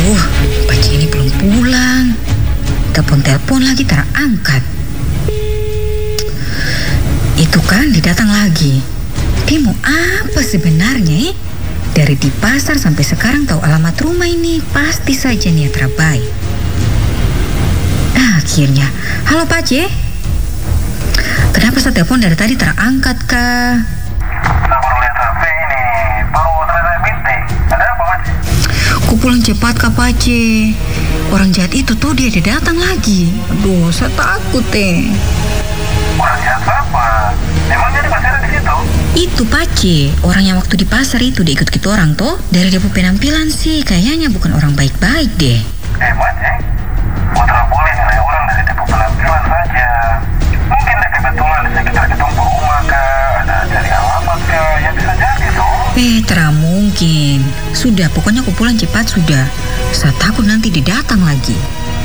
Aduh, Paci ini belum pulang. Telepon lagi terangkat. Itu kan dia datang lagi. Dia mau apa sebenarnya? Dari di pasar sampai sekarang tahu alamat rumah ini. Pasti saja niat terbaik. Akhirnya, halo Paci. Kenapa saya telepon dari tadi terangkat kah? Saya baru lihat HP ini, baru selesai meeting. Ada apa, Paci? Ku pulang cepat Kak Paci. Orang jahat itu tuh dia datang lagi. Aduh, saya takut Orang jahat apa? Emangnya dia masih ada di situ? Itu Paci, orang yang waktu di pasar itu dia ikut kita orang tuh. Dari dia penampilan sih kayaknya bukan orang baik-baik deh. Paci, putra boleh nilai orang dari tipe penampilan saja. Mungkin dia kebetulan di sekitar gedung rumah kah, ada cari alamat kah, ya bisa jadi tuh. Tera mungkin. Sudah, pokoknya aku pulang cepat sudah. Saya takut nanti dia datang lagi.